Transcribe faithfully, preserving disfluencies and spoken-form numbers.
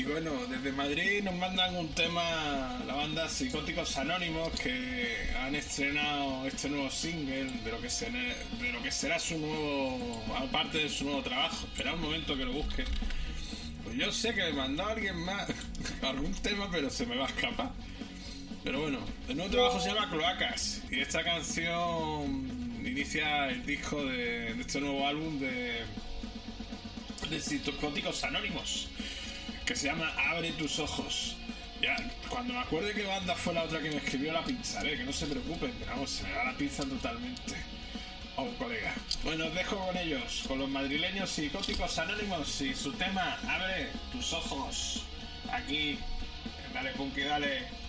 Y bueno, desde Madrid nos mandan un tema la banda Psicóticos Anónimos, que han estrenado este nuevo single de lo que será, de lo que será su nuevo, aparte de su nuevo trabajo. Espera un momento que lo busque. Pues yo sé que me mandó alguien más algún tema, pero se me va a escapar. Pero bueno, el nuevo trabajo se llama Cloacas y esta canción inicia el disco de, de este nuevo álbum de, de Psicóticos Anónimos, que se llama Abre tus ojos. Ya, cuando me acuerde qué banda fue la otra que me escribió la pincharé, que no se preocupen, pero vamos, se me va la pinza totalmente. Oh, colega. Bueno, os dejo con ellos, con los madrileños Psicóticos Anónimos y su tema Abre tus ojos. Aquí, dale, Punky, dale.